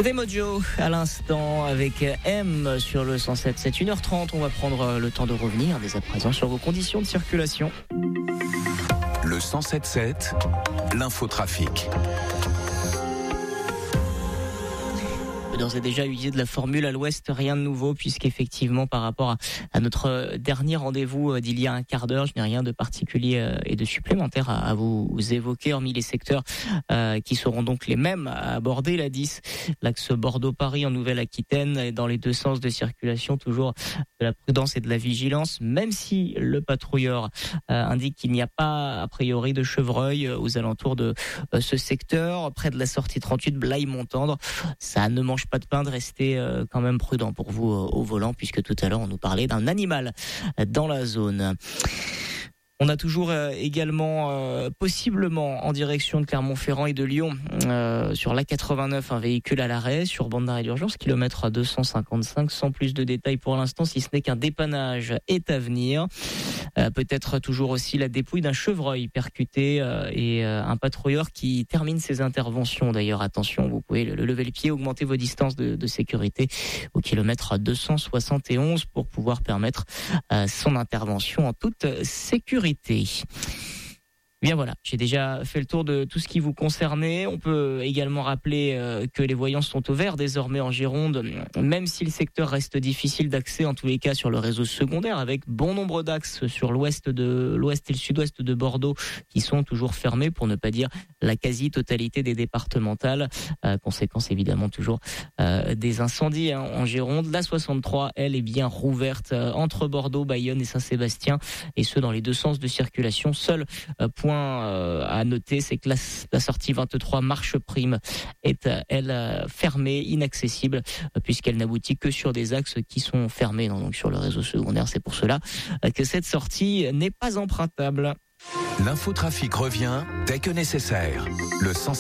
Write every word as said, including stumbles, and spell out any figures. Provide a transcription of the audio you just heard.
C'était Mojo à l'instant avec M sur le cent sept sept, une heure trente. On va prendre le temps de revenir dès à présent sur vos conditions de circulation. Le cent sept sept, l'infotrafic. D'ores et déjà usé de la formule à l'ouest, rien de nouveau puisqu'effectivement par rapport à, à notre dernier rendez-vous d'il y a un quart d'heure, je n'ai rien de particulier et de supplémentaire à, à vous évoquer, hormis les secteurs euh, qui seront donc les mêmes à aborder. La dix, l'axe Bordeaux-Paris en Nouvelle-Aquitaine, et dans les deux sens de circulation, toujours de la prudence et de la vigilance, même si le patrouilleur euh, indique qu'il n'y a pas a priori de chevreuil aux alentours de euh, ce secteur, près de la sortie trente-huit Blaye-Montendre. Ça ne mange pas de pain de rester euh, quand même prudent pour vous euh, au volant, puisque tout à l'heure on nous parlait d'un animal dans la zone. On a toujours euh, également, euh, possiblement en direction de Clermont-Ferrand et de Lyon, euh, sur l'A quatre-vingt-neuf, un véhicule à l'arrêt sur bande d'arrêt d'urgence, kilomètre à deux cent cinquante-cinq, sans plus de détails pour l'instant, si ce n'est qu'un dépannage est à venir. Euh, peut-être toujours aussi la dépouille d'un chevreuil percuté euh, et euh, un patrouilleur qui termine ses interventions. D'ailleurs, attention, vous pouvez le, le lever le pied, augmenter vos distances de, de sécurité au kilomètre deux cent soixante et onze pour pouvoir permettre euh, son intervention en toute sécurité. Bien voilà, j'ai déjà fait le tour de tout ce qui vous concernait. On peut également rappeler euh, que les voyants sont au vert désormais en Gironde, même si le secteur reste difficile d'accès en tous les cas sur le réseau secondaire, avec bon nombre d'axes sur l'ouest de l'ouest et le sud-ouest de Bordeaux qui sont toujours fermés, pour ne pas dire la quasi-totalité des départementales. Euh, conséquence évidemment toujours euh, des incendies hein, en Gironde. La soixante-trois, elle, est bien rouverte euh, entre Bordeaux, Bayonne et Saint-Sébastien, et ce dans les deux sens de circulation. Seul euh, point à noter, c'est que la, la sortie vingt-trois Marche Prime est, elle, fermée, inaccessible, puisqu'elle n'aboutit que sur des axes qui sont fermés, donc sur le réseau secondaire. C'est pour cela que cette sortie n'est pas empruntable. L'infotrafic revient dès que nécessaire. Le cent